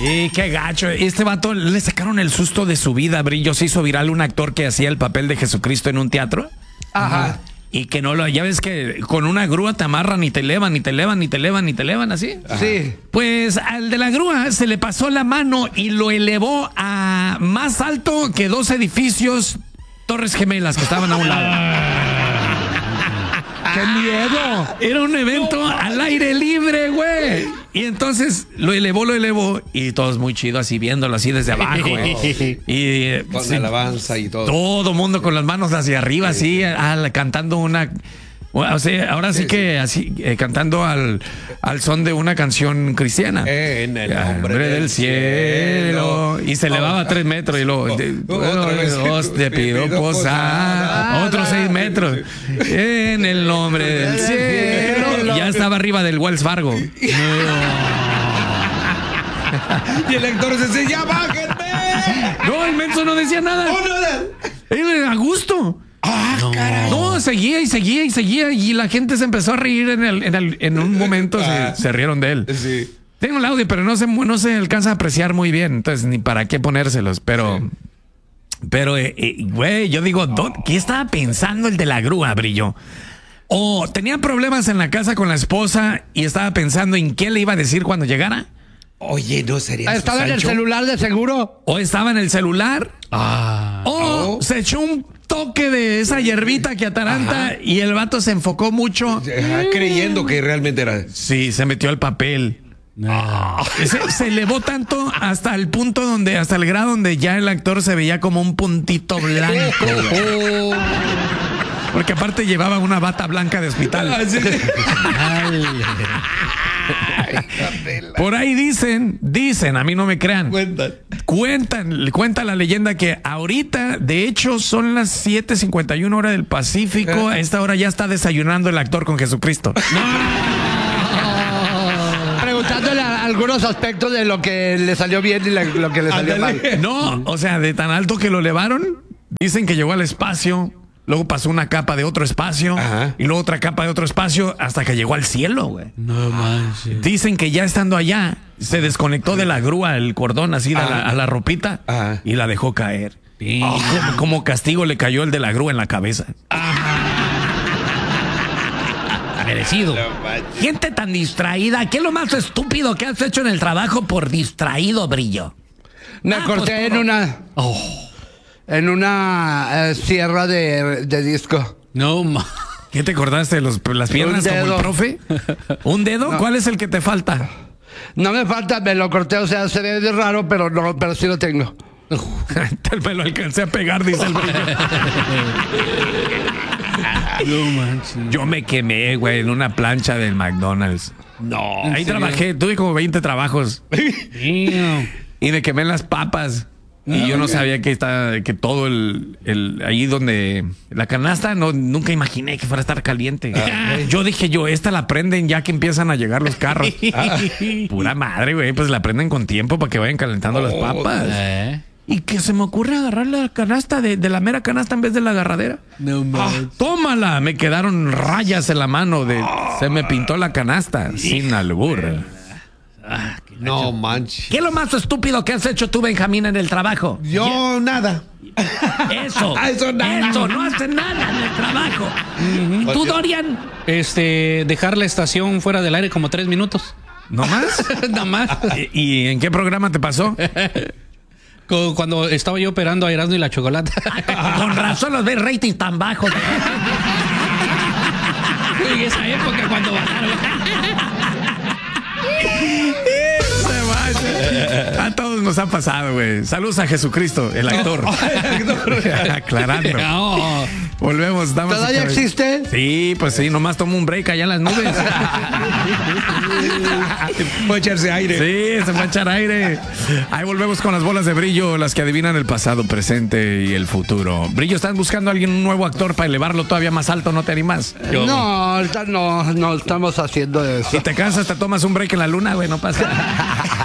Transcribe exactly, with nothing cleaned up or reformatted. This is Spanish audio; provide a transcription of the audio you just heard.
Y qué gacho. Este vato le sacaron el susto de su vida, Brillo. Se hizo viral un actor que hacía el papel de Jesucristo en un teatro. Ajá. Y que no lo, ya ves que con una grúa te amarran y te elevan, y te elevan, y te elevan, y te elevan así. Ajá. Sí. Pues al de la grúa se le pasó la mano y lo elevó a más alto que dos edificios Torres Gemelas que estaban a un lado. ¡Qué miedo! Era un evento al aire libre, güey. Y entonces lo elevó, lo elevó. Y todos muy chido así viéndolo así desde abajo, güey. Y con sí, alabanza y todo. Todo mundo con las manos hacia arriba, sí, así, ah, cantando una... O sea, ahora sí, sí que así, eh, cantando al, al son de una canción cristiana. En el nombre del, del cielo. cielo. Y se elevaba a tres metros y luego... Oh, de, bueno, dos, te pido posada. Otros seis metros. En el nombre del cielo. Y ya estaba arriba del Wells Fargo. Y el actor se decía, ¡ya bájenme! No, el menso no decía nada. ¡Oh, nada! Era a gusto. ¡Ah, no, caray! No, seguía y seguía y seguía y la gente se empezó a reír en el, en, el, en un momento ah, se, se rieron de él. Sí. Tengo el audio, pero no se, no se alcanza a apreciar muy bien, entonces ni para qué ponérselos, pero... Sí. Pero, güey, eh, eh, yo digo, oh. ¿qué estaba pensando el de la grúa, Brillo? O tenía problemas en la casa con la esposa y estaba pensando en qué le iba a decir cuando llegara. Oye, no sería... ¿Estaba en el celular de seguro? O estaba en el celular. Ah. O oh. se echó un toque de esa hierbita que ataranta. Ajá. Y el vato se enfocó mucho. Ajá, creyendo que realmente era... Sí, se metió al papel. No. Se, se elevó tanto hasta el punto donde, hasta el grado donde ya el actor se veía como un puntito blanco. Oh. Porque aparte llevaba una bata blanca de hospital. Por ahí dicen, dicen, a mí no me crean. Cuentan. Cuentan, cuenta la leyenda que ahorita, de hecho, son las siete cincuenta y una hora del Pacífico. A esta hora ya está desayunando el actor con Jesucristo. No. Preguntándole a algunos aspectos de lo que le salió bien y la, lo que le salió mal. No, o sea, de tan alto que lo elevaron, dicen que llegó al espacio. Luego pasó una capa de otro espacio. Ajá. Y luego otra capa de otro espacio hasta que llegó al cielo, güey. No manches. Dicen que ya estando allá se desconectó de la grúa el cordón así a la, a la ropita. Ajá. Y la dejó caer. Oh, como, como castigo le cayó el de la grúa en la cabeza. Merecido. No, gente tan distraída. ¿Qué es lo más estúpido que has hecho en el trabajo por distraído, Brillo? Me ah, corté pues, en una... Oh. En una eh, sierra de, de disco. No, ma. ¿Qué te cortaste? Los, ¿Las piernas como el profe? ¿Un dedo? No. ¿Cuál es el que te falta? No me falta, me lo corté, o sea, se ve raro, pero no, pero sí lo tengo. Me lo alcancé a pegar, dice el Brillo. No manches. Yo me quemé, güey, en una plancha del McDonald's. No. Ahí trabajé, tuve como veinte trabajos. Y me quemé en las papas. Y ah, yo no okay. sabía que está, que todo el, el ahí donde la canasta no, nunca imaginé que fuera a estar caliente. Ah, yo dije yo, esta la prenden ya que empiezan a llegar los carros. Ah, pura madre, güey, pues la prenden con tiempo para que vayan calentando oh, las papas. ¿Eh? Y que se me ocurre agarrar la canasta de, de la mera canasta en vez de la agarradera. No ah, tómala, me quedaron rayas en la mano de, oh, se me pintó la canasta sin albur. Ah, no manches. ¿Qué es lo más estúpido que has hecho tú, Benjamín, en el trabajo? Yo yeah. nada. Eso. Eso, nada. Eso, no hace nada en el trabajo. Uh-huh. ¿Tú, Dorian? Este, dejar la estación fuera del aire como tres minutos. ¿No más? No más. ¿Y, ¿Y en qué programa te pasó? Cuando estaba yo operando a Erasmo y la Chocolata. Con razón los ves rating tan bajos. En esa época cuando bajaron. A todos nos ha pasado, güey. Saludos a Jesucristo, el actor. Aclarando. No. Volvemos. ¿Todavía existe? Sí, pues sí, nomás tomo un break allá en las nubes. Puede echarse aire. Sí, se va a echar aire. Ahí volvemos con las bolas de Brillo, las que adivinan el pasado, presente y el futuro. Brillo, ¿estás buscando a alguien, un nuevo actor para elevarlo todavía más alto? ¿No te animas? Yo. No, ahorita no, no estamos haciendo eso. Si te cansas, te tomas un break en la luna, güey, no pasa nada.